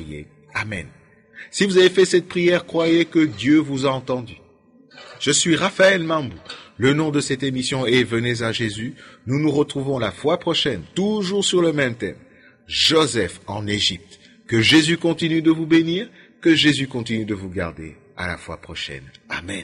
prié. Amen. Si vous avez fait cette prière, croyez que Dieu vous a entendu. Je suis Raphaël Mambou. Le nom de cette émission est Venez à Jésus. Nous nous retrouvons la fois prochaine, toujours sur le même thème. Joseph en Égypte. Que Jésus continue de vous bénir, que Jésus continue de vous garder. À la fois prochaine. Amen.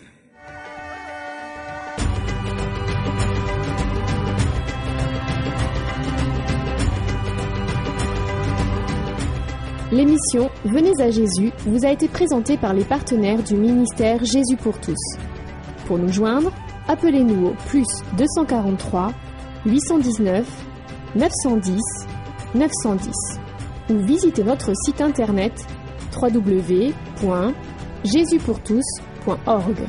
L'émission Venez à Jésus vous a été présentée par les partenaires du ministère Jésus pour tous. Pour nous joindre, appelez-nous au +243 819 910 910 ou visitez notre site internet www.jesuspourtous.org.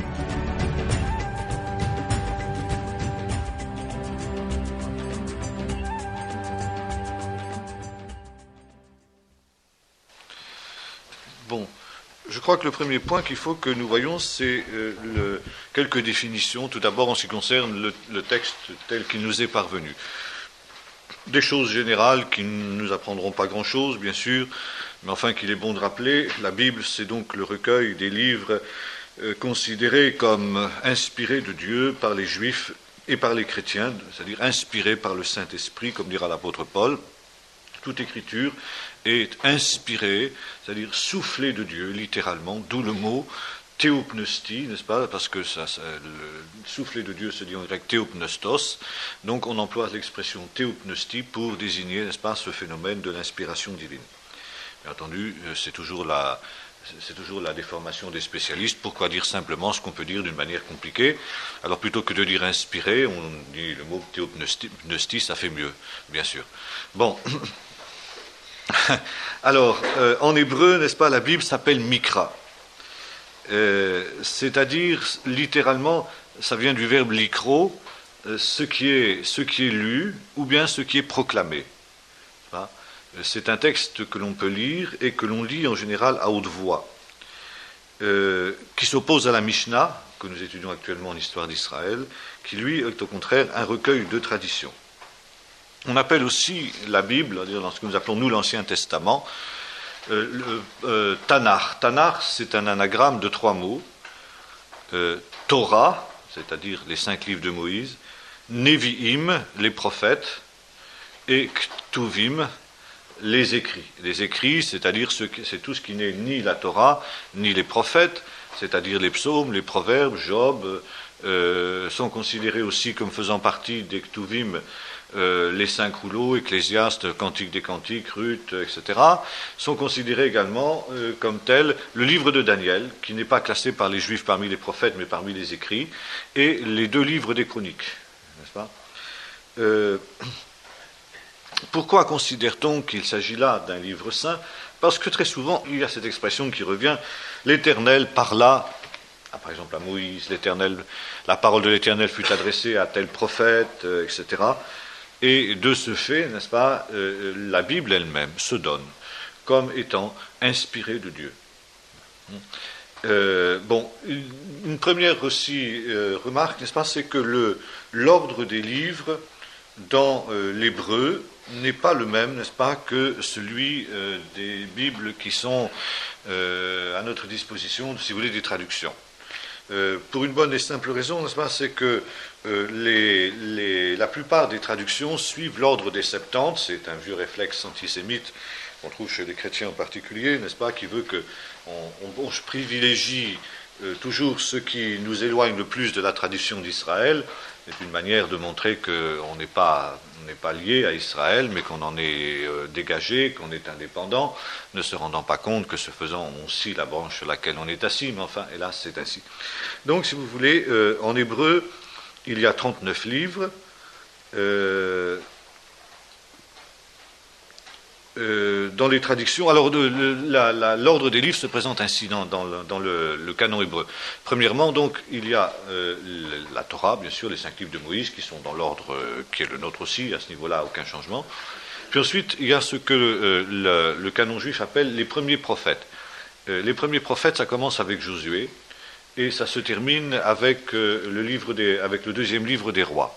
Bon, je crois que le premier point qu'il faut que nous voyons, c'est quelques définitions, tout d'abord en ce qui concerne le texte tel qu'il nous est parvenu. Des choses générales qui ne nous apprendront pas grand-chose, bien sûr, mais enfin qu'il est bon de rappeler. La Bible, c'est donc le recueil des livres considérés comme inspirés de Dieu par les Juifs et par les chrétiens, c'est-à-dire inspirés par le Saint-Esprit, comme dira l'apôtre Paul. Toute écriture est inspirée, c'est-à-dire soufflée de Dieu, littéralement, d'où le mot théopneustie, n'est-ce pas, parce que le soufflé de Dieu se dit en grec théopneustos, donc on emploie l'expression théopneustie pour désigner, n'est-ce pas, ce phénomène de l'inspiration divine. Bien entendu, c'est toujours la déformation des spécialistes. Pourquoi dire simplement ce qu'on peut dire d'une manière compliquée? Alors plutôt que de dire inspiré, on dit le mot théopneustie, ça fait mieux, bien sûr. Bon. Alors, en hébreu, n'est-ce pas, la Bible s'appelle Mikra. C'est-à-dire, littéralement, ça vient du verbe likro, ce qui est lu, ou bien ce qui est proclamé. C'est un texte que l'on peut lire, et que l'on lit en général à haute voix, qui s'oppose à la Mishnah, que nous étudions actuellement en histoire d'Israël, qui lui est au contraire un recueil de traditions. On appelle aussi la Bible, dans ce que nous appelons nous l'Ancien Testament, Tanakh. Tanakh, c'est un anagramme de 3 mots. Torah, c'est-à-dire les 5 livres de Moïse, Nevi'im, les prophètes, et Ktuvim, les écrits. Les écrits, c'est-à-dire c'est tout ce qui n'est ni la Torah, ni les prophètes, c'est-à-dire les psaumes, les proverbes, Job, sont considérés aussi comme faisant partie des Ktuvim, les 5 rouleaux, Ecclésiaste, Cantique des Cantiques, Ruth, etc., sont considérés également comme tels le livre de Daniel, qui n'est pas classé par les Juifs parmi les prophètes, mais parmi les écrits, et les 2 livres des Chroniques, n'est-ce pas? Pourquoi considère-t-on qu'il s'agit là d'un livre saint? Parce que très souvent, il y a cette expression qui revient, l'Éternel parla, par exemple à Moïse, la parole de l'Éternel fut adressée à tel prophète, etc., et de ce fait, n'est-ce pas, la Bible elle-même se donne comme étant inspirée de Dieu. Bon, une première aussi remarque, n'est-ce pas, c'est que l'ordre des livres dans l'hébreu n'est pas le même, n'est-ce pas, que celui des Bibles qui sont à notre disposition, si vous voulez, des traductions. Pour une bonne et simple raison, n'est-ce pas, c'est que la plupart des traductions suivent l'ordre des Septante. C'est un vieux réflexe antisémite qu'on trouve chez les chrétiens en particulier, n'est-ce pas, qui veut qu'on privilégie toujours ce qui nous éloigne le plus de la tradition d'Israël. C'est une manière de montrer qu'on n'est pas lié à Israël, mais qu'on en est dégagé, qu'on est indépendant, ne se rendant pas compte que ce faisant, on scie la branche sur laquelle on est assis, mais enfin, hélas, c'est ainsi. Donc, si vous voulez, en hébreu, il y a 39 livres. Dans les traductions, alors l'ordre des livres se présente ainsi dans le canon hébreu. Premièrement, donc, il y a la Torah, bien sûr, les 5 livres de Moïse, qui sont dans l'ordre qui est le nôtre aussi, à ce niveau-là, aucun changement. Puis ensuite, il y a ce que le canon juif appelle les premiers prophètes. Les premiers prophètes, ça commence avec Josué, et ça se termine avec le deuxième livre des rois.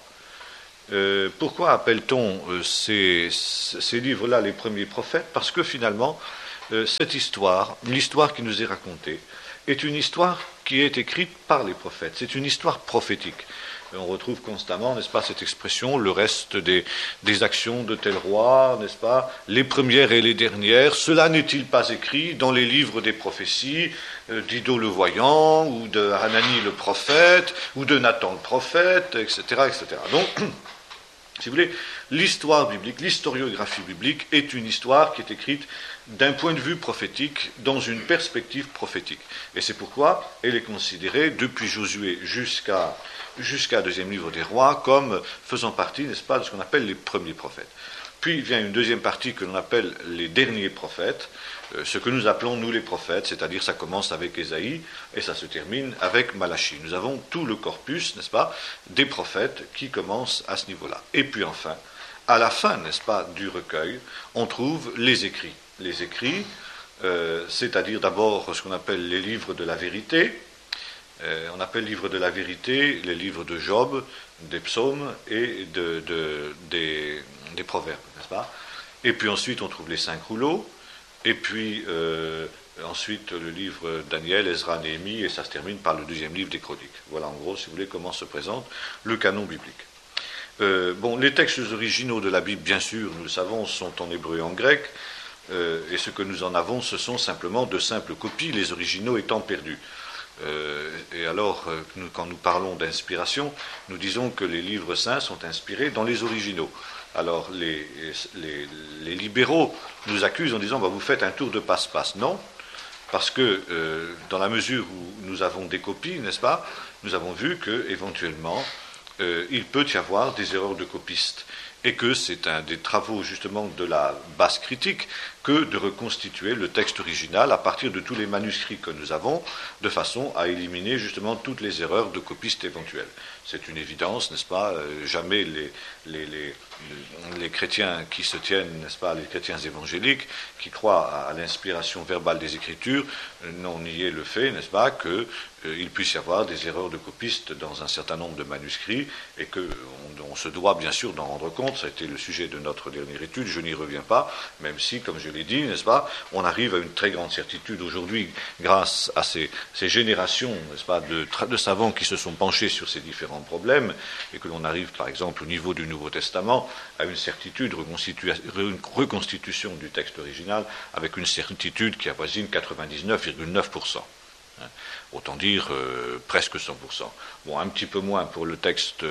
Pourquoi appelle-t-on ces livres-là les premiers prophètes? Parce que finalement, cette histoire, l'histoire qui nous est racontée, est une histoire qui est écrite par les prophètes. C'est une histoire prophétique. On retrouve constamment, n'est-ce pas, cette expression, le reste des actions de tel roi, n'est-ce pas, les premières et les dernières. Cela n'est-il pas écrit dans les livres des prophéties d'Ido le voyant, ou de Hanani le prophète, ou de Nathan le prophète, etc., etc. Donc, si vous voulez, l'histoire biblique, l'historiographie biblique est une histoire qui est écrite d'un point de vue prophétique, dans une perspective prophétique. Et c'est pourquoi elle est considérée, depuis Josué jusqu'à deuxième livre des rois, comme faisant partie, n'est-ce pas, de ce qu'on appelle les premiers prophètes. Puis vient une deuxième partie que l'on appelle les derniers prophètes, ce que nous appelons nous les prophètes, c'est-à-dire ça commence avec Ésaïe et ça se termine avec Malachie. Nous avons tout le corpus, n'est-ce pas, des prophètes qui commencent à ce niveau-là. Et puis enfin, à la fin, n'est-ce pas, du recueil, on trouve les écrits. Les écrits, c'est-à-dire d'abord ce qu'on appelle les livres de la vérité. On appelle livres de la vérité les livres de Job, des psaumes et des proverbes, n'est-ce pas? Et puis ensuite on trouve les 5 rouleaux, et puis ensuite le livre Daniel, Ezra, Néhémie, et ça se termine par le deuxième livre des Chroniques. Voilà en gros, si vous voulez, comment se présente le canon biblique. Les textes originaux de la Bible, bien sûr, nous le savons, sont en hébreu et en grec, et ce que nous en avons, ce sont simplement de simples copies, les originaux étant perdus. Et alors, quand nous parlons d'inspiration, nous disons que les livres saints sont inspirés dans les originaux. Alors, les libéraux nous accusent en disant vous faites un tour de passe-passe. Non, parce que dans la mesure où nous avons des copies, n'est-ce pas, nous avons vu qu'éventuellement, il peut y avoir des erreurs de copistes. Et que c'est un des travaux justement de la base critique que de reconstituer le texte original à partir de tous les manuscrits que nous avons, de façon à éliminer justement toutes les erreurs de copistes éventuelles. C'est une évidence, n'est-ce pas? Jamais les chrétiens qui se tiennent, n'est-ce pas, les chrétiens évangéliques, qui croient à l'inspiration verbale des Écritures, n'ont nié le fait, n'est-ce pas, qu'il puisse y avoir des erreurs de copistes dans un certain nombre de manuscrits, et qu'on se doit bien sûr d'en rendre compte. Ça a été le sujet de notre dernière étude, je n'y reviens pas, même si, comme je l'ai dit, n'est-ce pas, on arrive à une très grande certitude aujourd'hui, grâce à ces générations, n'est-ce pas, de savants qui se sont penchés sur ces différents problèmes, et que l'on arrive, par exemple, au niveau du Nouveau Testament, à une certitude, une reconstitution du texte original, avec une certitude qui avoisine 99,9%. Autant dire presque 100%. Bon, un petit peu moins pour le texte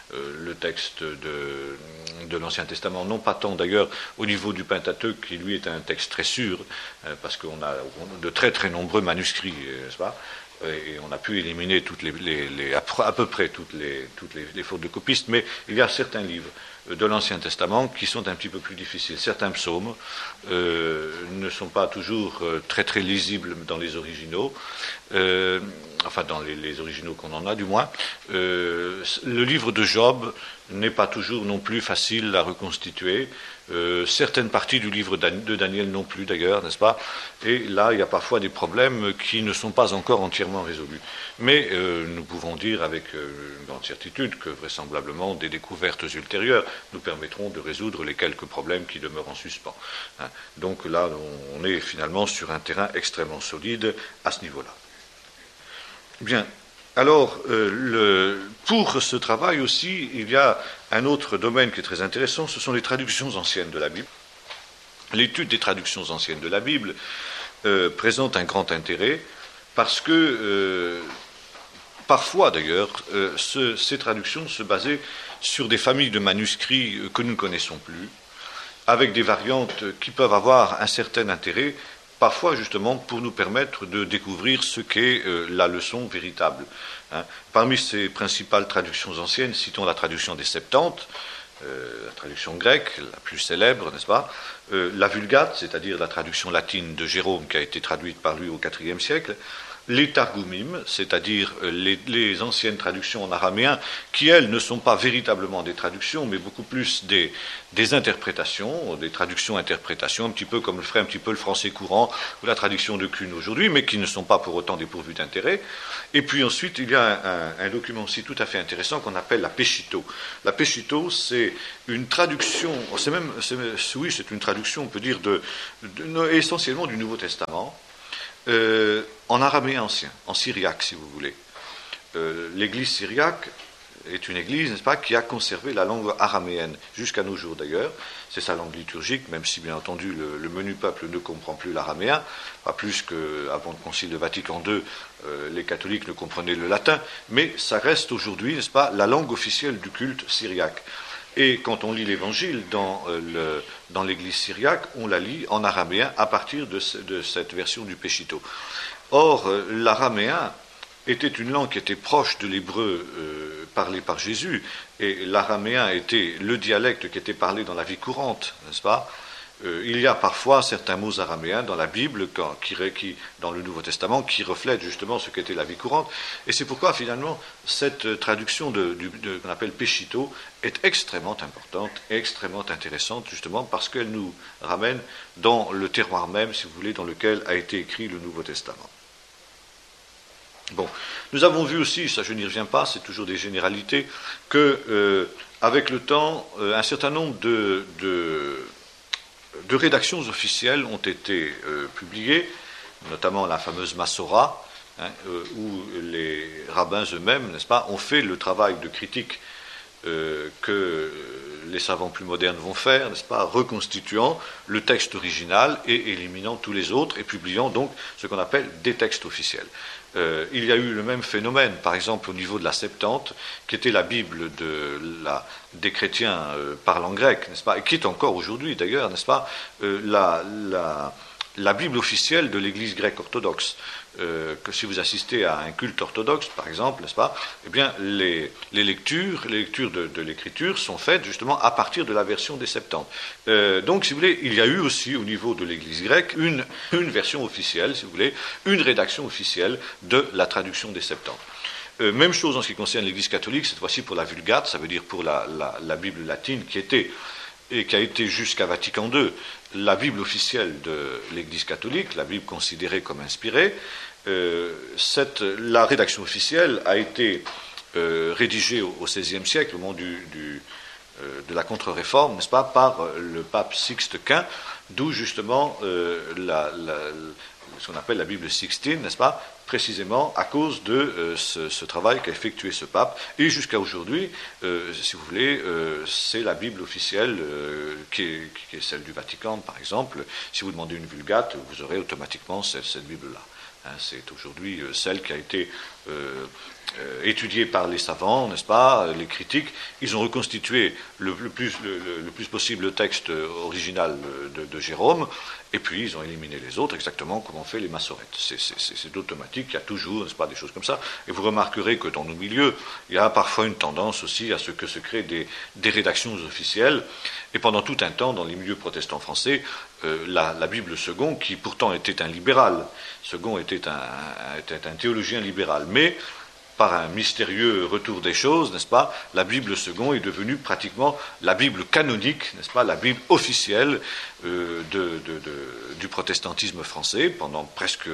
de l'Ancien Testament, non pas tant d'ailleurs au niveau du Pentateuque, qui lui est un texte très sûr, parce qu'on a de très très nombreux manuscrits, n'est-ce pas? Et on a pu éliminer à peu près toutes les fautes de copistes, mais il y a certains livres de l'Ancien Testament qui sont un petit peu plus difficiles. Certains psaumes ne sont pas toujours très très lisibles dans les originaux, enfin dans les originaux qu'on en a du moins. Le livre de Job n'est pas toujours non plus facile à reconstituer. Certaines parties du livre de Daniel non plus d'ailleurs, n'est-ce pas? Et là, il y a parfois des problèmes qui ne sont pas encore entièrement résolus. Mais nous pouvons dire avec une grande certitude que vraisemblablement des découvertes ultérieures nous permettront de résoudre les quelques problèmes qui demeurent en suspens. Donc là, on est finalement sur un terrain extrêmement solide à ce niveau-là. Bien. Alors, pour ce travail aussi, il y a un autre domaine qui est très intéressant, ce sont les traductions anciennes de la Bible. L'étude des traductions anciennes de la Bible présente un grand intérêt parce que, parfois d'ailleurs, ces traductions se basaient sur des familles de manuscrits que nous ne connaissons plus, avec des variantes qui peuvent avoir un certain intérêt, parfois justement pour nous permettre de découvrir ce qu'est la leçon véritable. Parmi ces principales traductions anciennes, citons la traduction des Septante, la traduction grecque, la plus célèbre, n'est-ce pas, la Vulgate, c'est-à-dire la traduction latine de Jérôme qui a été traduite par lui au IVe siècle, les Targumim, c'est-à-dire les anciennes traductions en araméen, qui, elles, ne sont pas véritablement des traductions, mais beaucoup plus des interprétations, des traductions-interprétations, un petit peu comme le ferait un petit peu le français courant ou la traduction de Kuhn aujourd'hui, mais qui ne sont pas pour autant dépourvues d'intérêt. Et puis ensuite, il y a un document aussi tout à fait intéressant qu'on appelle la Peshito. La Peshito, c'est une traduction, c'est une traduction, on peut dire, essentiellement du Nouveau Testament, en araméen ancien, en syriaque, si vous voulez. L'église syriaque est une église, n'est-ce pas, qui a conservé la langue araméenne, jusqu'à nos jours d'ailleurs. C'est sa langue liturgique, même si bien entendu le menu peuple ne comprend plus l'araméen, pas plus qu'avant le Concile de Vatican II, les catholiques ne comprenaient le latin, mais ça reste aujourd'hui, n'est-ce pas, la langue officielle du culte syriaque. Et quand on lit l'Évangile dans l'église syriaque, on la lit en araméen à partir de cette version du Peshito. Or, l'araméen était une langue qui était proche de l'hébreu parlé par Jésus, et l'araméen était le dialecte qui était parlé dans la vie courante, n'est-ce pas ? Il y a parfois certains mots araméens dans la Bible, dans le Nouveau Testament, qui reflètent justement ce qu'était la vie courante. Et c'est pourquoi, finalement, cette traduction qu'on appelle Peshito est extrêmement importante et extrêmement intéressante, justement, parce qu'elle nous ramène dans le terroir même, si vous voulez, dans lequel a été écrit le Nouveau Testament. Bon, nous avons vu aussi, ça je n'y reviens pas, c'est toujours des généralités, que avec le temps, un certain nombre de rédactions officielles ont été publiées, notamment la fameuse Massora, où les rabbins eux-mêmes, n'est-ce pas, ont fait le travail de critique que les savants plus modernes vont faire, n'est-ce pas, reconstituant le texte original et éliminant tous les autres et publiant donc ce qu'on appelle des textes officiels. Il y a eu le même phénomène, par exemple, au niveau de la Septante, qui était la Bible des chrétiens parlant grec, n'est-ce pas, et qui est encore aujourd'hui, d'ailleurs, n'est-ce pas, la Bible officielle de l'Église grecque orthodoxe. Que si vous assistez à un culte orthodoxe, par exemple, n'est-ce pas, eh bien, les lectures de l'Écriture sont faites justement à partir de la version des Septante. Donc, si vous voulez, il y a eu aussi au niveau de l'Église grecque une version officielle, si vous voulez, une rédaction officielle de la traduction des Septante. Même chose en ce qui concerne l'Église catholique, cette fois-ci pour la Vulgate, ça veut dire pour la Bible latine qui a été jusqu'à Vatican II la Bible officielle de l'Église catholique, la Bible considérée comme inspirée. La rédaction officielle a été rédigée au XVIe siècle, au moment de la contre-réforme, n'est-ce pas, par le pape Sixte Quint, d'où justement ce qu'on appelle la Bible sixtine, n'est-ce pas, précisément à cause de ce travail qu'a effectué ce pape. Et jusqu'à aujourd'hui, si vous voulez, c'est la Bible officielle qui est celle du Vatican, par exemple. Si vous demandez une Vulgate, vous aurez automatiquement cette Bible-là. C'est aujourd'hui celle qui a été étudiée par les savants, n'est-ce pas, les critiques. Ils ont reconstitué le plus possible le texte original de Jérôme, et puis ils ont éliminé les autres, exactement comme on fait les massorettes. C'est automatique, il y a toujours, n'est-ce pas, des choses comme ça. Et vous remarquerez que dans nos milieux, il y a parfois une tendance aussi à ce que se créent des rédactions officielles. Et pendant tout un temps, dans les milieux protestants français, la Bible Second, qui pourtant était un libéral, Second était un théologien libéral, mais par un mystérieux retour des choses, n'est-ce pas, la Bible Second est devenue pratiquement la Bible canonique, n'est-ce pas, la Bible officielle du protestantisme français pendant presque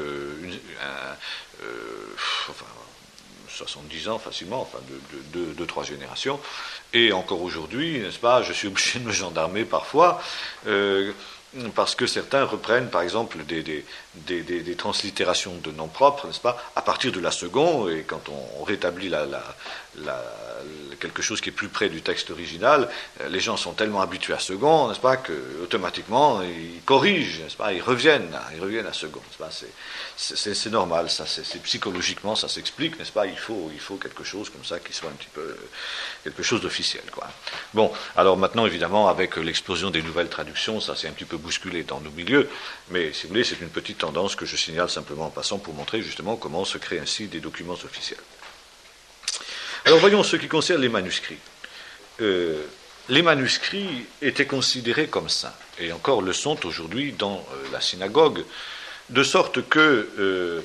70 ans facilement, enfin de 3 générations. Et encore aujourd'hui, n'est-ce pas, je suis obligé de me gendarmer parfois, parce que certains reprennent, par exemple, des translittérations de noms propres, n'est-ce pas, à partir de la seconde, et quand on rétablit quelque chose qui est plus près du texte original, les gens sont tellement habitués à second, n'est-ce pas, que automatiquement ils corrigent, n'est-ce pas, ils reviennent à second, n'est-ce pas, c'est normal, ça, c'est psychologiquement, ça s'explique, n'est-ce pas, il faut quelque chose comme ça qui soit un petit peu quelque chose d'officiel, quoi. Bon, alors maintenant, évidemment, avec l'explosion des nouvelles traductions, ça s'est un petit peu bousculé dans nos milieux, mais si vous voulez, c'est une petite tendance que je signale simplement en passant pour montrer justement comment se créent ainsi des documents officiels. Alors voyons ce qui concerne les manuscrits. Les manuscrits étaient considérés comme saints, et encore le sont aujourd'hui dans la synagogue, de sorte que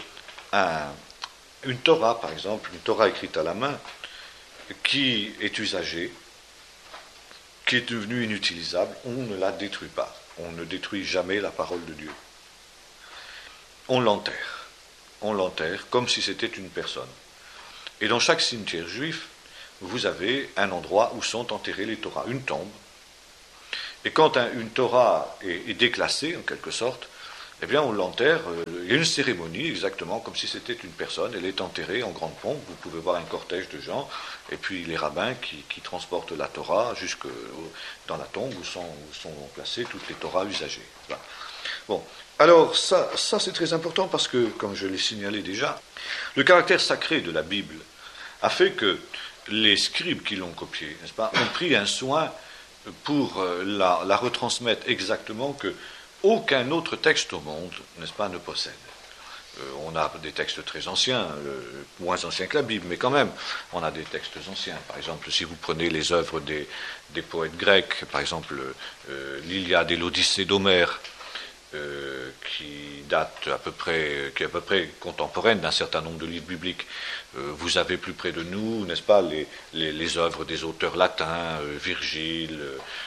une Torah, par exemple, une Torah écrite à la main, qui est usagée, qui est devenue inutilisable, on ne la détruit pas. On ne détruit jamais la parole de Dieu. On l'enterre. On l'enterre comme si c'était une personne. Et dans chaque cimetière juif, vous avez un endroit où sont enterrés les Torahs, une tombe. Et quand une Torah est déclassée, en quelque sorte, eh bien on l'enterre, il y a une cérémonie exactement comme si c'était une personne, elle est enterrée en grande pompe, vous pouvez voir un cortège de gens, et puis les rabbins qui transportent la Torah jusque dans la tombe où sont placées toutes les Torahs usagées. Voilà. Bon, alors ça c'est très important parce que, comme je l'ai signalé déjà, le caractère sacré de la Bible a fait que les scribes qui l'ont copiée, n'est-ce pas, ont pris un soin pour la retransmettre exactement que aucun autre texte au monde, n'est-ce pas, ne possède. On a des textes très anciens, moins anciens que la Bible, mais quand même, on a des textes anciens. Par exemple, si vous prenez les œuvres des poètes grecs, par exemple l'Iliade et l'Odyssée d'Homère, qui est à peu près contemporaine d'un certain nombre de livres bibliques. Vous avez plus près de nous, n'est-ce pas, les œuvres des auteurs latins, Virgile,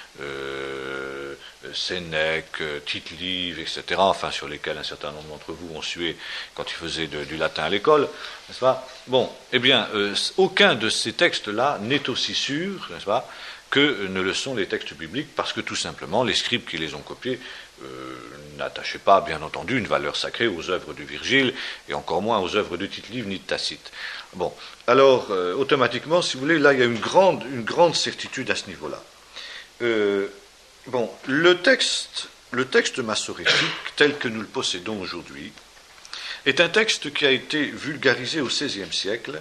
Sénèque, Tite-Live, etc., enfin sur lesquels un certain nombre d'entre vous ont sué quand ils faisaient du latin à l'école, n'est-ce pas? Bon, eh bien, aucun de ces textes-là n'est aussi sûr, n'est-ce pas, que ne le sont les textes bibliques, parce que tout simplement, les scribes qui les ont copiés n'attachaient pas, bien entendu, une valeur sacrée aux œuvres de Virgile, et encore moins aux œuvres de Tite-Live ni de Tacite. Bon, alors, automatiquement, si vous voulez, là, il y a une grande certitude à ce niveau-là. Bon, le texte massorétique, tel que nous le possédons aujourd'hui, est un texte qui a été vulgarisé au XVIe siècle.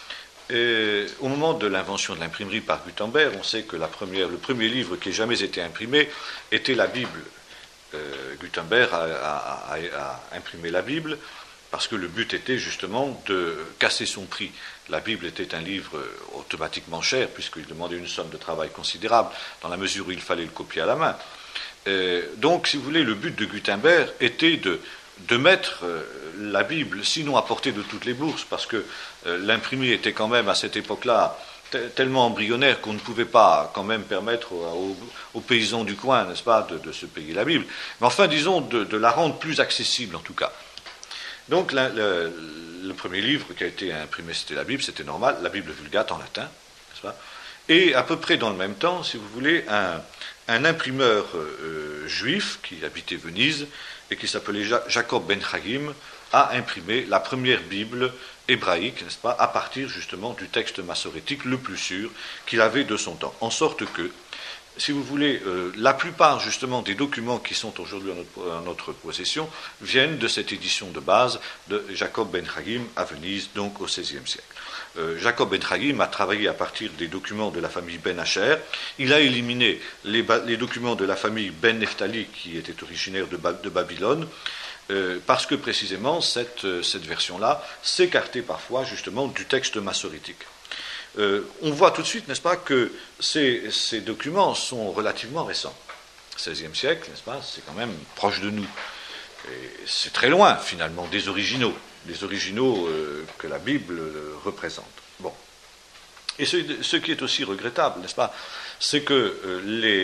Au moment de l'invention de l'imprimerie par Gutenberg, on sait que le premier livre qui ait jamais été imprimé était la Bible. Gutenberg a imprimé la Bible parce que le but était justement de casser son prix. La Bible était un livre automatiquement cher puisqu'il demandait une somme de travail considérable dans la mesure où il fallait le copier à la main. Donc, si vous voulez, le but de Gutenberg était de mettre la Bible, sinon à portée de toutes les bourses, parce que l'imprimerie était quand même à cette époque-là tellement embryonnaire qu'on ne pouvait pas quand même permettre aux paysans du coin, n'est-ce pas, de se payer la Bible. Mais enfin, disons, de la rendre plus accessible en tout cas. Donc le premier livre qui a été imprimé, c'était la Bible, c'était normal, la Bible Vulgate en latin, n'est-ce pas? Et à peu près dans le même temps, si vous voulez, un imprimeur juif qui habitait Venise et qui s'appelait Jacob Ben Chagim a imprimé la première Bible hébraïque, n'est-ce pas, à partir justement du texte massorétique le plus sûr qu'il avait de son temps. En sorte que, si vous voulez, la plupart justement des documents qui sont aujourd'hui en notre possession viennent de cette édition de base de Jacob Ben Chagim à Venise, donc au XVIe siècle. Jacob Ben Chagim a travaillé à partir des documents de la famille Ben Asher. Il a éliminé les documents de la famille Ben Nephtali qui était originaire de Babylone, parce que précisément cette version-là s'écartait parfois justement du texte massorétique. On voit tout de suite, n'est-ce pas, que ces documents sont relativement récents. 16e siècle, n'est-ce pas, c'est quand même proche de nous. Et c'est très loin, finalement, des originaux que la Bible représente. Bon. Et ce qui est aussi regrettable, n'est-ce pas, c'est que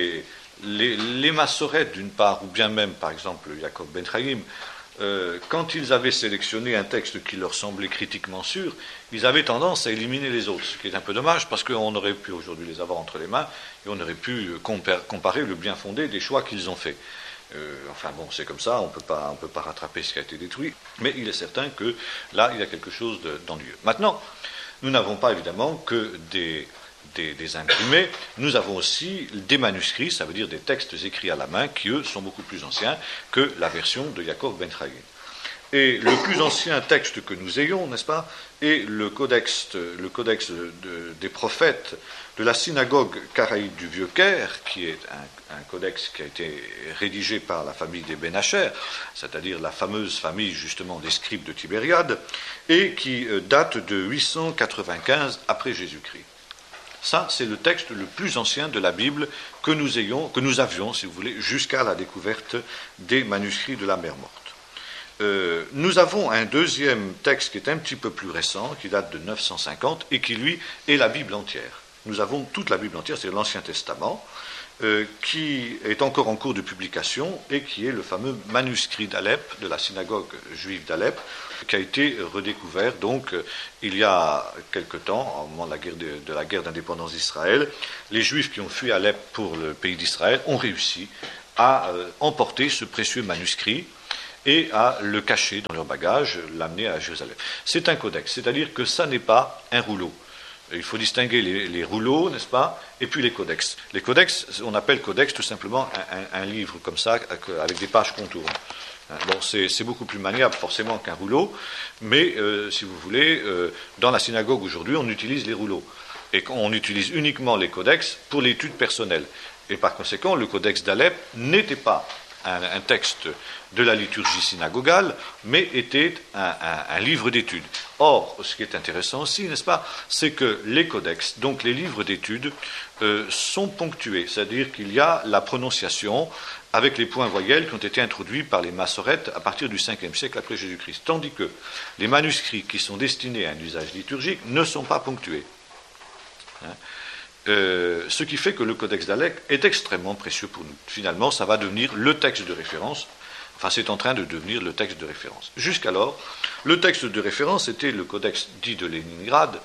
les massorètes, d'une part, ou bien même, par exemple, Jacob Ben Chagim, quand ils avaient sélectionné un texte qui leur semblait critiquement sûr, ils avaient tendance à éliminer les autres, ce qui est un peu dommage parce qu'on aurait pu aujourd'hui les avoir entre les mains et on aurait pu comparer le bien fondé des choix qu'ils ont faits. Enfin bon, c'est comme ça, on peut pas rattraper ce qui a été détruit, mais il est certain que là, il y a quelque chose d'ennuyeux. Maintenant, nous n'avons pas évidemment que des imprimés, nous avons aussi des manuscrits, ça veut dire des textes écrits à la main, qui eux sont beaucoup plus anciens que la version de Jacob Ben Chagim. Et le plus ancien texte que nous ayons, n'est-ce pas, est le codex des prophètes de la synagogue karaïte du Vieux-Caire, qui est un codex qui a été rédigé par la famille des Ben Asher, c'est-à-dire la fameuse famille justement des scribes de Tibériade, et qui date de 895 après Jésus-Christ. Ça, c'est le texte le plus ancien de la Bible que nous avions, si vous voulez, jusqu'à la découverte des manuscrits de la Mer Morte. Nous avons un deuxième texte qui est un petit peu plus récent, qui date de 950, et qui, lui, est la Bible entière. Nous avons toute la Bible entière, c'est l'Ancien Testament, qui est encore en cours de publication, et qui est le fameux manuscrit d'Alep, de la synagogue juive d'Alep, qui a été redécouvert, donc, il y a quelque temps, au moment de la guerre d'indépendance d'Israël. Les Juifs qui ont fui Alep pour le pays d'Israël ont réussi à emporter ce précieux manuscrit, et à le cacher dans leur bagage, l'amener à Jérusalem. C'est un codex, c'est-à-dire que ça n'est pas un rouleau. Il faut distinguer les rouleaux, n'est-ce pas, et puis les codex. Les codex, on appelle codex tout simplement un livre comme ça, avec des pages qu'on tourne. Bon, c'est beaucoup plus maniable forcément qu'un rouleau, mais si vous voulez, dans la synagogue aujourd'hui, on utilise les rouleaux. Et on utilise uniquement les codex pour l'étude personnelle. Et par conséquent, le codex d'Alep n'était pas un texte de la liturgie synagogale, mais était un livre d'études. Or, ce qui est intéressant aussi, n'est-ce pas, c'est que les codex, donc les livres d'études, sont ponctués, c'est-à-dire qu'il y a la prononciation avec les points voyelles qui ont été introduits par les massorètes à partir du 5e siècle après Jésus-Christ, tandis que les manuscrits qui sont destinés à un usage liturgique ne sont pas ponctués. Ce qui fait que le codex d'Alep est extrêmement précieux pour nous. Finalement, ça va devenir le texte de référence. Enfin, c'est en train de devenir le texte de référence. Jusqu'alors, le texte de référence était le codex dit de Léningrad,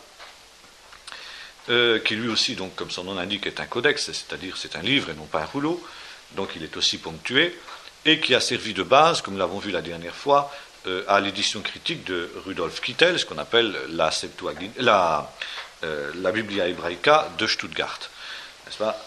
qui lui aussi, donc, comme son nom l'indique, est un codex, c'est-à-dire c'est un livre et non pas un rouleau, donc il est aussi ponctué, et qui a servi de base, comme nous l'avons vu la dernière fois, à l'édition critique de Rudolf Kittel, ce qu'on appelle la Biblia Hebraica de Stuttgart. N'est-ce pas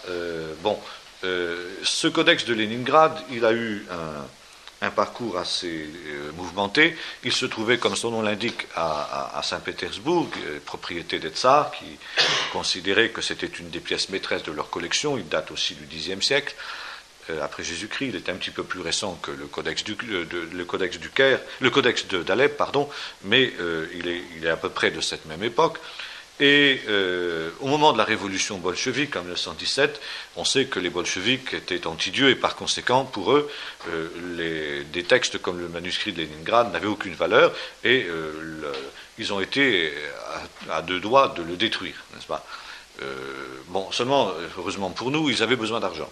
ce codex de Léningrad, il a eu un parcours assez mouvementé. Il se trouvait, comme son nom l'indique, à Saint-Pétersbourg, propriété des tsars, qui considéraient que c'était une des pièces maîtresses de leur collection. Il date aussi du Xe siècle, après Jésus-Christ. Il est un petit peu plus récent que le codex d'Alep, mais il est à peu près de cette même époque. Et au moment de la révolution bolchevique en 1917, on sait que les bolcheviks étaient anti-Dieu et par conséquent, pour eux, des textes comme le manuscrit de Léningrad n'avaient aucune valeur et ils ont été à deux doigts de le détruire, n'est-ce pas ? Seulement, heureusement pour nous, ils avaient besoin d'argent.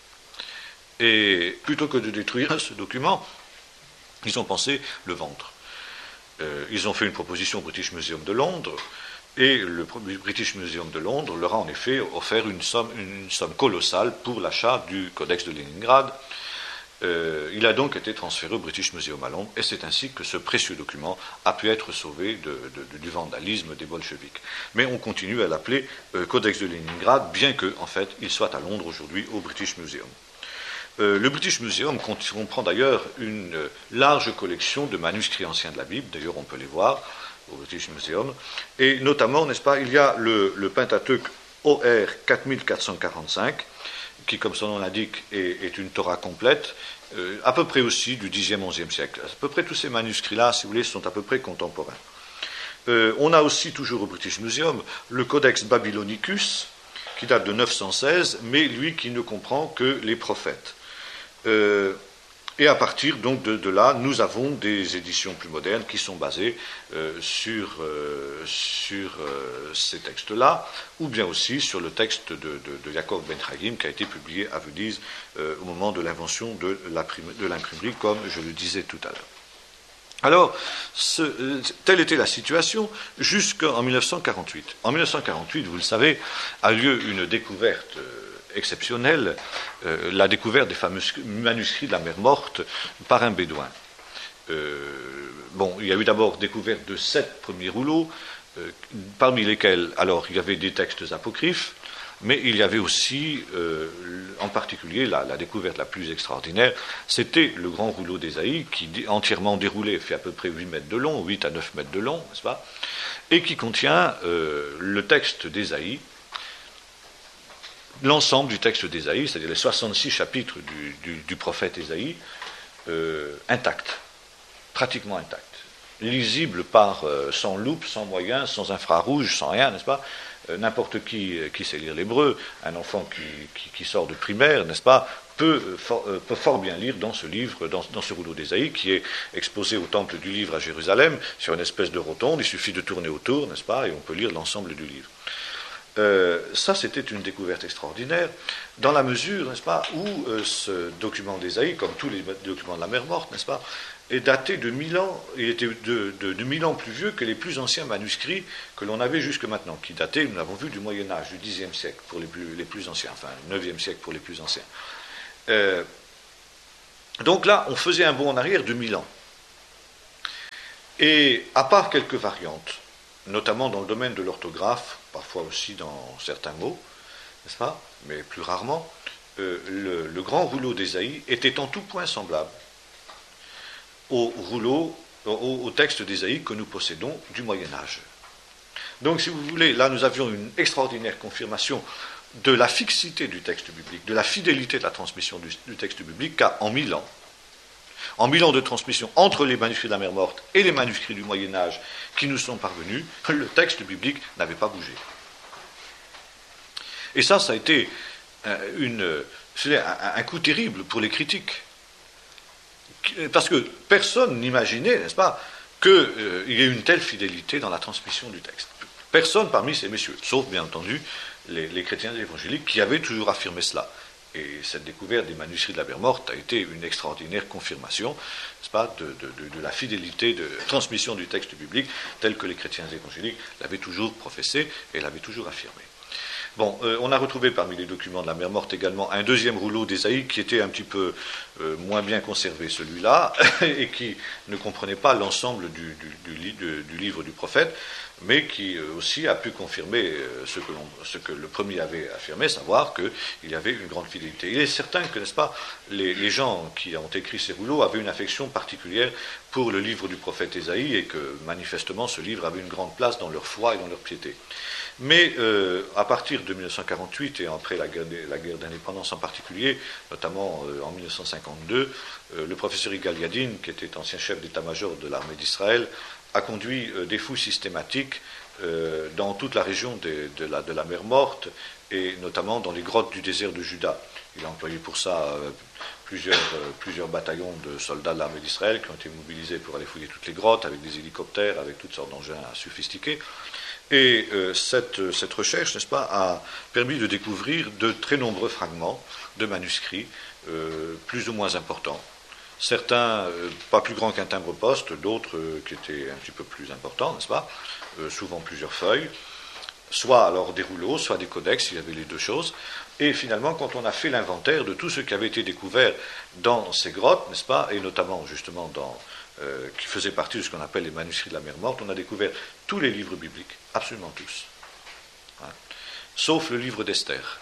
Et plutôt que de détruire ce document, ils ont pensé le vendre. Ils ont fait une proposition au British Museum de Londres. Et le British Museum de Londres leur a en effet offert une somme colossale pour l'achat du codex de Léningrad. Il a donc été transféré au British Museum à Londres, et c'est ainsi que ce précieux document a pu être sauvé du vandalisme des bolcheviks. Mais on continue à l'appeler codex de Léningrad, bien que, en fait, il soit à Londres aujourd'hui au British Museum. Le British Museum comprend d'ailleurs une large collection de manuscrits anciens de la Bible, d'ailleurs on peut les voir au British Museum, et notamment, n'est-ce pas, il y a le Pentateuque OR 4445, qui, comme son nom l'indique, est une Torah complète, à peu près aussi du Xe, XIe siècle. À peu près tous ces manuscrits-là, si vous voulez, sont à peu près contemporains. On a aussi, toujours au British Museum, le Codex Babylonicus, qui date de 916, mais lui qui ne comprend que les prophètes. Et à partir donc de là, nous avons des éditions plus modernes qui sont basées sur ces textes-là, ou bien aussi sur le texte de Jacob Ben Chaim qui a été publié à Venise au moment de l'invention de l'imprimerie, comme je le disais tout à l'heure. Alors, telle était la situation jusqu'en 1948. En 1948, vous le savez, a lieu une découverte exceptionnelle, la découverte des fameux manuscrits de la mer Morte par un bédouin. Il y a eu d'abord découverte de 7 premiers rouleaux, parmi lesquels, alors, il y avait des textes apocryphes, mais il y avait aussi, en particulier, la découverte la plus extraordinaire, c'était le grand rouleau d'Ésaïe, qui, entièrement déroulé, fait à peu près 8 mètres de long, 8 à 9 mètres de long, n'est-ce pas, et qui contient le texte d'Ésaïe, l'ensemble du texte d'Ésaïe, c'est-à-dire les 66 chapitres du prophète Ésaïe, intacts, pratiquement intacts, lisibles sans loupe, sans moyens, sans infrarouge, sans rien, n'est-ce pas ? N'importe qui sait lire l'hébreu, un enfant qui sort de primaire, n'est-ce pas, peut fort bien lire dans ce livre, dans ce rouleau d'Ésaïe, qui est exposé au temple du livre à Jérusalem, sur une espèce de rotonde. Il suffit de tourner autour, n'est-ce pas, et on peut lire l'ensemble du livre. Ça, c'était une découverte extraordinaire, dans la mesure, n'est-ce pas, où ce document d'Ésaïe, comme tous les documents de la mer Morte, n'est-ce pas, est daté de 1000 ans, il était de 1000 ans plus vieux que les plus anciens manuscrits que l'on avait jusque maintenant, qui dataient, nous l'avons vu, du Moyen-Âge, du Xe siècle pour les plus anciens, enfin, 9e siècle pour les plus anciens. Donc là, on faisait un bond en arrière de 1000 ans. Et à part quelques variantes, notamment dans le domaine de l'orthographe, parfois aussi dans certains mots, n'est-ce pas, mais plus rarement, le grand rouleau d'Ésaïe était en tout point semblable au texte d'Ésaïe que nous possédons du Moyen-Âge. Donc, si vous voulez, là, nous avions une extraordinaire confirmation de la fixité du texte biblique, de la fidélité de la transmission du texte biblique, car en 1000 ans de transmission entre les manuscrits de la mer Morte et les manuscrits du Moyen-Âge qui nous sont parvenus, le texte biblique n'avait pas bougé. Et ça a été un coup terrible pour les critiques. Parce que personne n'imaginait, n'est-ce pas, qu'il y ait une telle fidélité dans la transmission du texte. Personne parmi ces messieurs, sauf bien entendu les chrétiens évangéliques qui avaient toujours affirmé cela. Et cette découverte des manuscrits de la mer Morte a été une extraordinaire confirmation, n'est-ce pas, de la fidélité de transmission du texte biblique tel que les chrétiens évangéliques l'avaient toujours professé et l'avaient toujours affirmé. Bon, on a retrouvé parmi les documents de la mer Morte également un deuxième rouleau d'Ésaïe qui était un petit peu moins bien conservé, celui-là, et qui ne comprenait pas l'ensemble du livre du prophète, mais qui aussi a pu confirmer ce que le premier avait affirmé, savoir qu'il y avait une grande fidélité. Il est certain que, n'est-ce pas, les gens qui ont écrit ces rouleaux avaient une affection particulière pour le livre du prophète Ésaïe et que, manifestement, ce livre avait une grande place dans leur foi et dans leur piété. Mais à partir de 1948 et après la guerre d'indépendance en particulier, notamment en 1952, le professeur Yigal Yadin, qui était ancien chef d'état-major de l'armée d'Israël, a conduit des fouilles systématiques dans toute la région de la mer Morte et notamment dans les grottes du désert de Juda. Il a employé pour ça plusieurs bataillons de soldats de l'armée d'Israël qui ont été mobilisés pour aller fouiller toutes les grottes avec des hélicoptères, avec toutes sortes d'engins sophistiqués. Et cette recherche, n'est-ce pas, a permis de découvrir de très nombreux fragments de manuscrits plus ou moins importants. Certains pas plus grands qu'un timbre-poste, d'autres qui étaient un petit peu plus importants, n'est-ce pas, souvent plusieurs feuilles, soit alors des rouleaux, soit des codex, il y avait les deux choses. Et finalement, quand on a fait l'inventaire de tout ce qui avait été découvert dans ces grottes, n'est-ce pas, et notamment justement qui faisait partie de ce qu'on appelle les manuscrits de la mer Morte, on a découvert tous les livres bibliques, absolument tous, hein, sauf le livre d'Esther.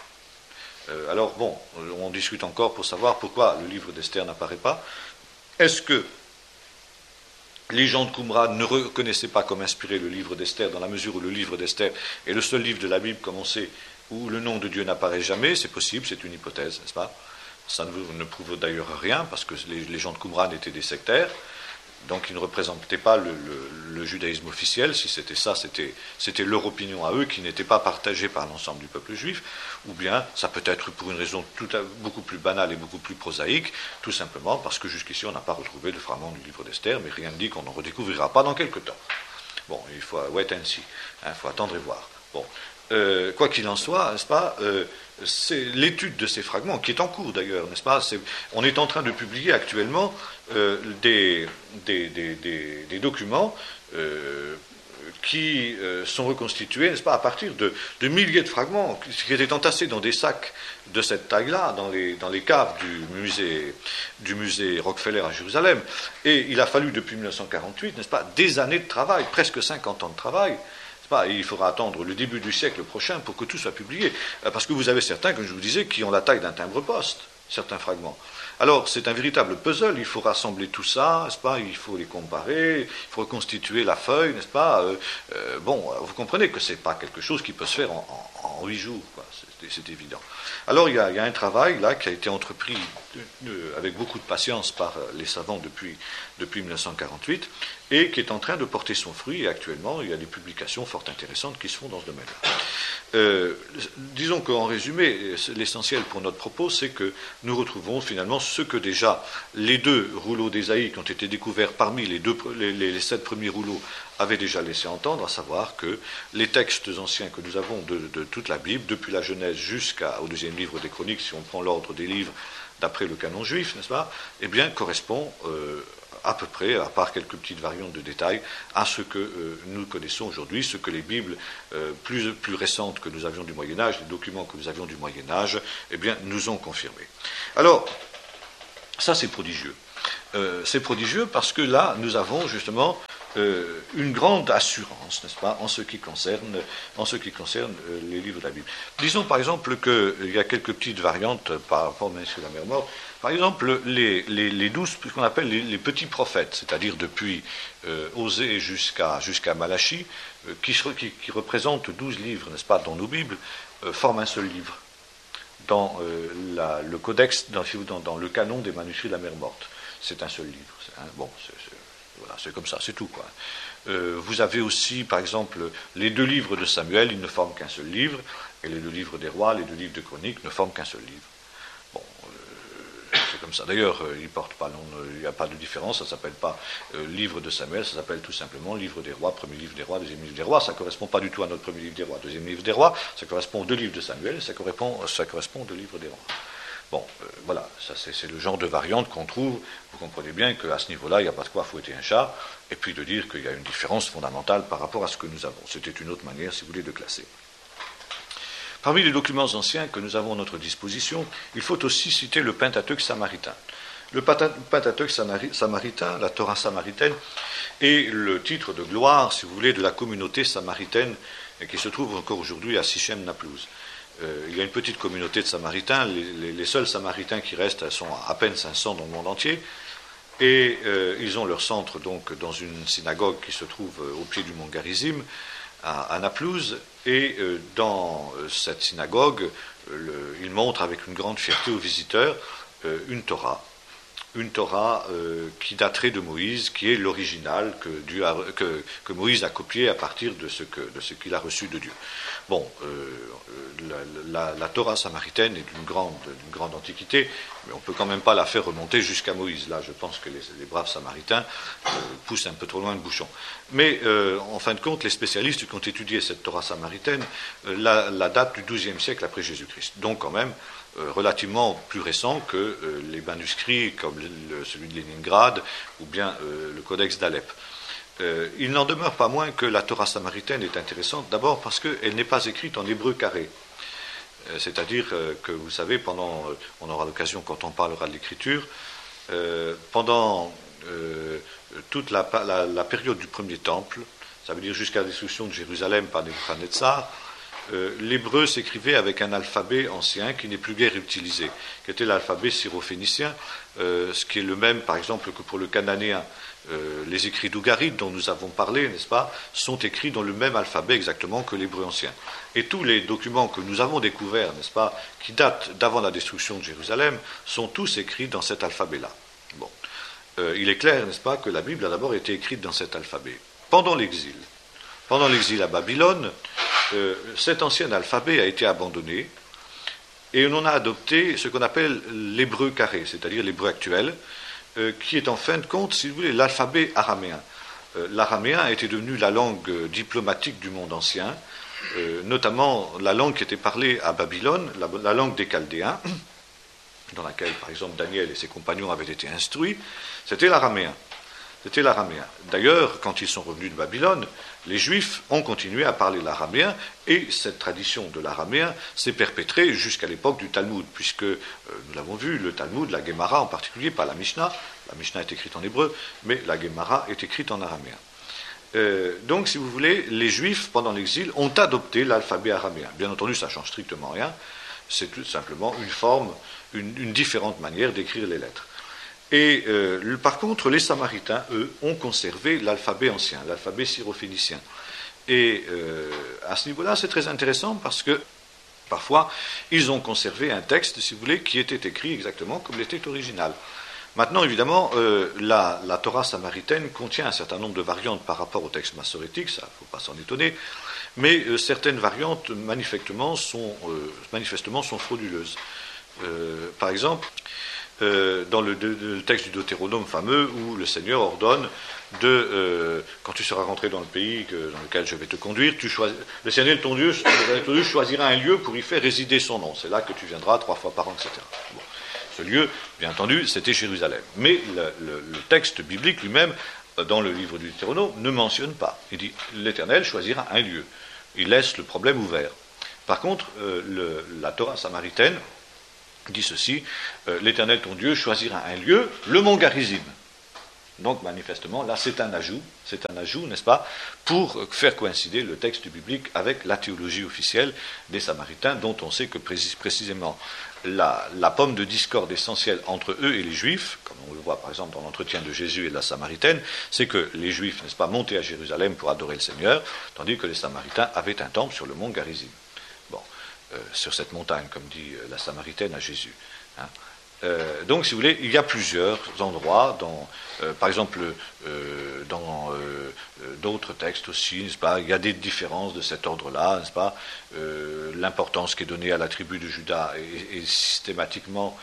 Alors bon, on discute encore pour savoir pourquoi le livre d'Esther n'apparaît pas. Est-ce que les gens de Qumran ne reconnaissaient pas comme inspiré le livre d'Esther, dans la mesure où le livre d'Esther est le seul livre de la Bible, comme on sait, où le nom de Dieu n'apparaît jamais? C'est possible, c'est une hypothèse, n'est-ce pas? Ça ne prouve d'ailleurs rien, parce que les gens de Qumran étaient des sectaires, donc ils ne représentaient pas le judaïsme officiel. Si c'était ça, c'était leur opinion à eux, qui n'était pas partagée par l'ensemble du peuple juif, ou bien ça peut être pour une raison beaucoup plus banale et beaucoup plus prosaïque, tout simplement parce que jusqu'ici on n'a pas retrouvé de fragment du livre d'Esther, mais rien ne dit qu'on n'en redécouvrira pas dans quelque temps. Bon, il faut wait and see, il faut attendre et voir. Bon. Quoi qu'il en soit, n'est-ce pas, c'est l'étude de ces fragments, qui est en cours d'ailleurs, n'est-ce pas, on est en train de publier actuellement des documents qui sont reconstitués, n'est-ce pas, à partir de milliers de fragments qui étaient entassés dans des sacs de cette taille-là, dans les caves du musée Rockefeller à Jérusalem. Et il a fallu depuis 1948, n'est-ce pas, des années de travail, presque 50 ans de travail. Il faudra attendre le début du siècle prochain pour que tout soit publié. Parce que vous avez certains, comme je vous disais, qui ont la taille d'un timbre-poste, certains fragments. Alors, c'est un véritable puzzle, il faut rassembler tout ça, n'est-ce pas, il faut les comparer, il faut reconstituer la feuille, n'est-ce pas. Bon, vous comprenez que ce n'est pas quelque chose qui peut se faire en 8 jours, quoi. C'est évident. Alors, il y a un travail, là, qui a été entrepris avec beaucoup de patience par les savants depuis 1948, et qui est en train de porter son fruit, et actuellement il y a des publications fort intéressantes qui se font dans ce domaine-là. Disons qu'en résumé, l'essentiel pour notre propos, c'est que nous retrouvons finalement ce que déjà les 2 rouleaux d'Ésaïe qui ont été découverts parmi les 7 premiers rouleaux avaient déjà laissé entendre, à savoir que les textes anciens que nous avons de toute la Bible, depuis la Genèse jusqu'au 2e livre des Chroniques, si on prend l'ordre des livres d'après le canon juif, n'est-ce pas, eh bien, correspond à peu près, à part quelques petites variantes de détails, à ce que nous connaissons aujourd'hui, ce que les Bibles plus récentes que nous avions du Moyen-Âge, les documents que nous avions du Moyen-Âge, eh bien, nous ont confirmé. Alors, ça c'est prodigieux. C'est prodigieux parce que là, nous avons justement une grande assurance, n'est-ce pas, en ce qui concerne les livres de la Bible. Disons par exemple qu'il y a quelques petites variantes par rapport au manuscrit de la mer morte. Par exemple, les 12, ce qu'on appelle les petits prophètes, c'est-à-dire depuis Osée jusqu'à Malachie, qui représentent 12 livres, n'est-ce pas, dans nos Bibles, forment un seul livre, dans le codex, dans le canon des manuscrits de la mer morte. C'est un seul livre. Bon, voilà, c'est comme ça, c'est tout, quoi. Vous avez aussi, par exemple, les 2 livres de Samuel, ils ne forment qu'un seul livre, et les 2 livres des rois, les 2 livres de Chroniques ne forment qu'un seul livre. Bon, c'est comme ça. D'ailleurs, ils portent pas nom, il n'y a pas de différence, ça ne s'appelle pas livre de Samuel, ça s'appelle tout simplement livre des rois, premier livre des rois, deuxième livre des rois. Ça ne correspond pas du tout à notre premier livre des rois, deuxième livre des rois, ça correspond aux 2 livres de Samuel, ça correspond aux 2 livres des rois. Bon, voilà, ça c'est le genre de variante qu'on trouve. Vous comprenez bien qu'à ce niveau-là, il n'y a pas de quoi fouetter un chat, et puis de dire qu'il y a une différence fondamentale par rapport à ce que nous avons. C'était une autre manière, si vous voulez, de classer. Parmi les documents anciens que nous avons à notre disposition, il faut aussi citer le Pentateuque samaritain. Le Pentateuque samaritain, la Torah samaritaine, est le titre de gloire, si vous voulez, de la communauté samaritaine qui se trouve encore aujourd'hui à Sichem Naplouse. Il y a une petite communauté de Samaritains, les seuls Samaritains qui restent sont à peine 500 dans le monde entier, et ils ont leur centre donc dans une synagogue qui se trouve au pied du mont Garizim, à Naplouse, et dans cette synagogue, ils montrent avec une grande fierté aux visiteurs une Torah qui daterait de Moïse, qui est l'original que Moïse a copié à partir de ce qu'il a reçu de Dieu. Bon, la Torah samaritaine est d'une grande antiquité, mais on ne peut quand même pas la faire remonter jusqu'à Moïse. Là, je pense que les braves samaritains poussent un peu trop loin le bouchon. Mais, en fin de compte, les spécialistes qui ont étudié cette Torah samaritaine la datent du XIIe siècle après Jésus-Christ. Donc, quand même, relativement plus récent que les manuscrits comme celui de Léningrad ou bien le codex d'Alep. Il n'en demeure pas moins que la Torah samaritaine est intéressante, d'abord parce qu'elle n'est pas écrite en hébreu carré. C'est-à-dire que, vous savez, on aura l'occasion quand on parlera de l'écriture, pendant toute la période du premier temple, ça veut dire jusqu'à la destruction de Jérusalem par Nebuchadnezzar, l'hébreu s'écrivait avec un alphabet ancien qui n'est plus guère utilisé, qui était l'alphabet syrophénicien, ce qui est le même, par exemple, que pour le cananéen. Les écrits d'Ougarit dont nous avons parlé, n'est-ce pas, sont écrits dans le même alphabet exactement que l'hébreu ancien. Et tous les documents que nous avons découverts, n'est-ce pas, qui datent d'avant la destruction de Jérusalem, sont tous écrits dans cet alphabet-là. Bon. Il est clair, n'est-ce pas, que la Bible a d'abord été écrite dans cet alphabet. Pendant l'exil à Babylone, cet ancien alphabet a été abandonné et on a adopté ce qu'on appelle l'hébreu carré, c'est-à-dire l'hébreu actuel, qui est en fin de compte, si vous voulez, l'alphabet araméen. L'araméen était devenu la langue diplomatique du monde ancien, notamment la langue qui était parlée à Babylone, la langue des Chaldéens, dans laquelle, par exemple, Daniel et ses compagnons avaient été instruits, c'était l'araméen. D'ailleurs, quand ils sont revenus de Babylone, les Juifs ont continué à parler l'araméen, et cette tradition de l'araméen s'est perpétrée jusqu'à l'époque du Talmud, puisque, nous l'avons vu, le Talmud, la Gemara en particulier, pas la Mishnah est écrite en hébreu, mais la Gemara est écrite en araméen. Donc, si vous voulez, les Juifs, pendant l'exil, ont adopté l'alphabet araméen. Bien entendu, ça ne change strictement rien, c'est tout simplement une forme, une différente manière d'écrire les lettres. Et par contre, les Samaritains, eux, ont conservé l'alphabet ancien, l'alphabet syrophénicien. Et à ce niveau-là, c'est très intéressant parce que Parfois, ils ont conservé un texte, si vous voulez, qui était écrit exactement comme l'était original. Maintenant, évidemment, la Torah samaritaine contient un certain nombre de variantes par rapport au texte massorétique, ça, il ne faut pas s'en étonner, mais certaines variantes, manifestement, sont frauduleuses. Par exemple, dans le texte du Deutéronome fameux, où le Seigneur ordonne quand tu seras rentré dans le pays dans lequel je vais te conduire, le Seigneur ton Dieu choisira un lieu pour y faire résider son nom. C'est là que tu viendras 3 fois par an, etc. Bon. Ce lieu, bien entendu, c'était Jérusalem. Mais le texte biblique lui-même, dans le livre du Deutéronome, ne mentionne pas. Il dit l'Éternel choisira un lieu. Il laisse le problème ouvert. Par contre, la Torah samaritaine dit ceci, l'Éternel ton Dieu choisira un lieu, le mont Garizim. Donc, manifestement, là, c'est un ajout, n'est-ce pas, pour faire coïncider le texte biblique avec la théologie officielle des Samaritains, dont on sait que précisément la pomme de discorde essentielle entre eux et les Juifs, comme on le voit par exemple dans l'entretien de Jésus et de la Samaritaine, c'est que les Juifs, n'est-ce pas, montaient à Jérusalem pour adorer le Seigneur, tandis que les Samaritains avaient un temple sur le mont Garizim. Bon, sur cette montagne, comme dit la Samaritaine à Jésus. Hein. Donc, si vous voulez, il y a plusieurs endroits, par exemple, dans d'autres textes aussi, n'est-ce pas, il y a des différences de cet ordre-là, n'est-ce pas, l'importance qui est donnée à la tribu de Juda est systématiquement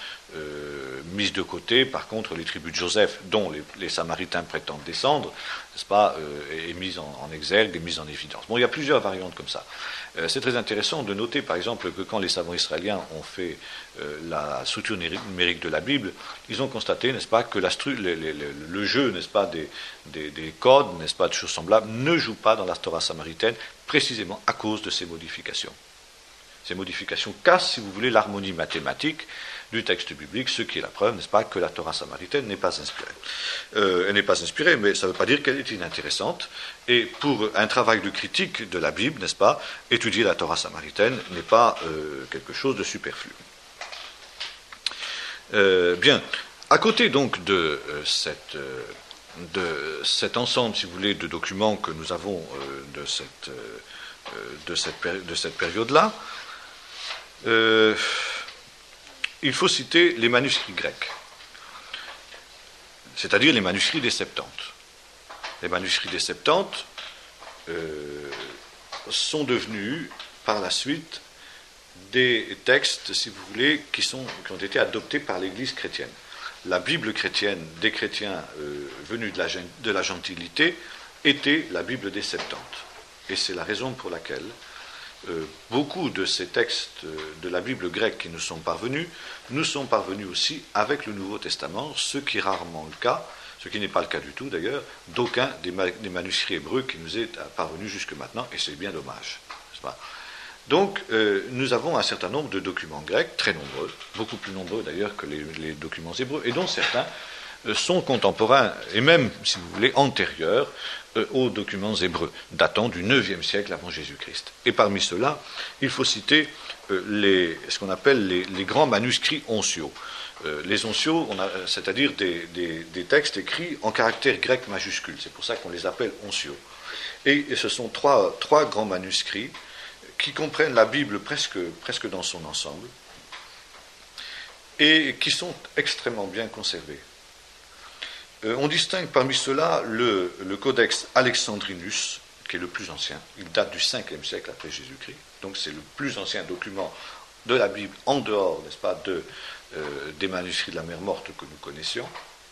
mise de côté. Par contre, les tribus de Joseph, dont les Samaritains prétendent descendre, n'est-ce pas, est mise en exergue, est mise en évidence. Bon, il y a plusieurs variantes comme ça. C'est très intéressant de noter, par exemple, que quand les savants israéliens ont fait la structure numérique de la Bible, ils ont constaté, n'est-ce pas, que le jeu, n'est-ce pas, des codes, n'est-ce pas, de choses semblables, ne joue pas dans la Torah samaritaine, précisément à cause de ces modifications. Ces modifications cassent, si vous voulez, l'harmonie mathématique du texte biblique, ce qui est la preuve, n'est-ce pas, que la Torah samaritaine n'est pas inspirée. Elle n'est pas inspirée, mais ça ne veut pas dire qu'elle est inintéressante. Et pour un travail de critique de la Bible, n'est-ce pas, étudier la Torah samaritaine n'est pas quelque chose de superflu. Bien, à côté donc de cet ensemble, si vous voulez, de documents que nous avons de cette période-là, il faut citer les manuscrits grecs, c'est-à-dire les manuscrits des Septante. Les manuscrits des Septante sont devenus, par la suite, des textes, si vous voulez, qui ont été adoptés par l'Église chrétienne. La Bible chrétienne des chrétiens venus de la gentilité était la Bible des Septante. Et c'est la raison pour laquelle beaucoup de ces textes de la Bible grecque qui nous sont parvenus aussi avec le Nouveau Testament, ce qui est rarement le cas, ce qui n'est pas le cas du tout d'ailleurs, d'aucun des manuscrits hébreux qui nous est parvenu jusque maintenant, et c'est bien dommage, n'est-ce pas ? Donc, nous avons un certain nombre de documents grecs, très nombreux, beaucoup plus nombreux d'ailleurs que les documents hébreux, et dont certains sont contemporains, et même, si vous voulez, antérieurs aux documents hébreux, datant du IXe siècle avant Jésus-Christ. Et parmi ceux-là, il faut citer ce qu'on appelle les grands manuscrits onciaux. Les onciaux, c'est-à-dire des textes écrits en caractères grecs majuscules, c'est pour ça qu'on les appelle onciaux. Et ce sont trois grands manuscrits qui comprennent la Bible presque dans son ensemble, et qui sont extrêmement bien conservés. On distingue parmi ceux-là le Codex Alexandrinus, qui est le plus ancien. Il date du 5e siècle après Jésus-Christ. Donc c'est le plus ancien document de la Bible en dehors, n'est-ce pas, des manuscrits de la mer Morte que nous connaissions.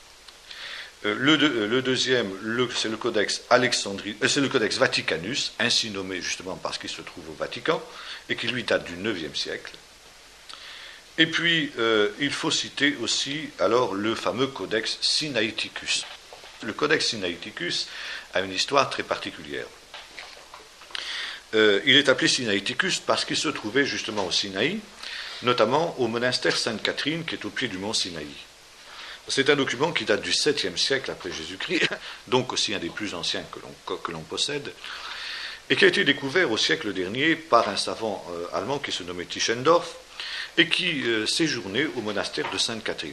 Le deuxième, c'est le Codex c'est le Codex Vaticanus, ainsi nommé justement parce qu'il se trouve au Vatican, et qui lui date du 9e siècle. Et puis, il faut citer aussi alors le fameux Codex Sinaiticus. Le Codex Sinaiticus a une histoire très particulière. Il est appelé Sinaiticus parce qu'il se trouvait justement au Sinaï, notamment au monastère Sainte-Catherine qui est au pied du mont Sinaï. C'est un document qui date du 7e siècle après Jésus-Christ, donc aussi un des plus anciens que l'on possède, et qui a été découvert au siècle dernier par un savant allemand qui se nommait Tischendorf, et qui séjournait au monastère de Sainte-Catherine.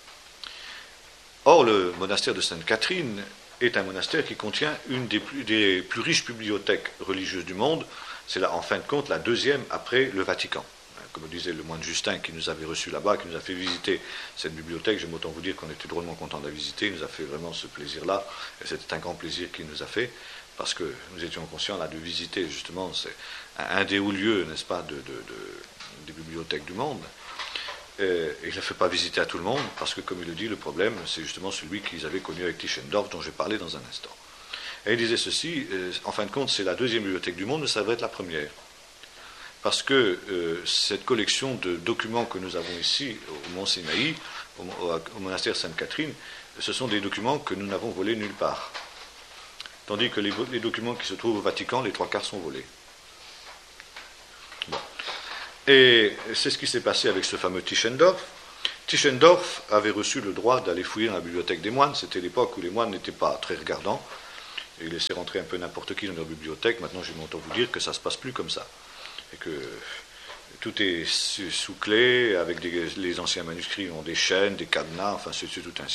Or, le monastère de Sainte-Catherine est un monastère qui contient une des plus riches bibliothèques religieuses du monde. C'est là, en fin de compte, la deuxième après le Vatican. comme disait le moine Justin qui nous avait reçus là-bas, qui nous a fait visiter cette bibliothèque. J'aime autant vous dire qu'on était drôlement contents de la visiter. Il nous a fait vraiment ce plaisir-là. Et c'était un grand plaisir qu'il nous a fait, parce que nous étions conscients là de visiter justement un des hauts lieux, n'est-ce pas, des bibliothèques du monde. Et il ne l'a fait pas visiter à tout le monde, parce que comme il le dit, le problème, c'est justement celui qu'ils avaient connu avec Tischendorf, dont je vais parler dans un instant. Et il disait ceci, en fin de compte, c'est la deuxième bibliothèque du monde, mais ça devrait être la première. Parce que cette collection de documents que nous avons ici, au Mont Sinaï, au monastère Sainte-Catherine, ce sont des documents que nous n'avons volés nulle part. Tandis que les documents qui se trouvent au Vatican, les 3/4 sont volés. Bon. Et c'est ce qui s'est passé avec ce fameux Tischendorf. Tischendorf avait reçu le droit d'aller fouiller dans la bibliothèque des moines. C'était l'époque où les moines n'étaient pas très regardants. Et ils laissaient rentrer un peu n'importe qui dans leur bibliothèque. Maintenant, je vais autant vous dire que ça ne se passe plus comme ça. Et que tout est sous clé, avec les anciens manuscrits ont des chaînes, des cadenas, enfin c'est tout un